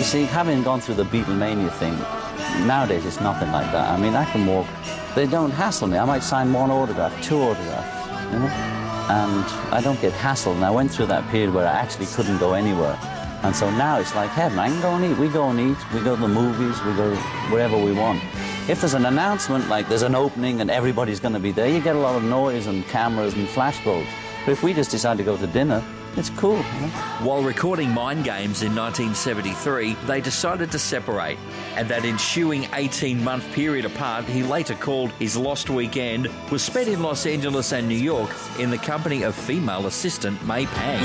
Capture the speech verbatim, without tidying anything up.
you see, having gone through the Beatlemania thing, nowadays it's nothing like that. I mean, I can walk. They don't hassle me. I might sign one autograph, two autographs, you know, and I don't get hassled. And I went through that period where I actually couldn't go anywhere. And so now it's like heaven. I can go and eat. We go and eat. We go to the movies. We go wherever we want. If there's an announcement, like there's an opening and everybody's going to be there, you get a lot of noise and cameras and flashbulbs. But if we just decide to go to dinner, it's cool. You know? While recording Mind Games in nineteen seventy-three, they decided to separate. And that ensuing eighteen-month period apart, he later called his lost weekend, was spent in Los Angeles and New York in the company of female assistant May Pang.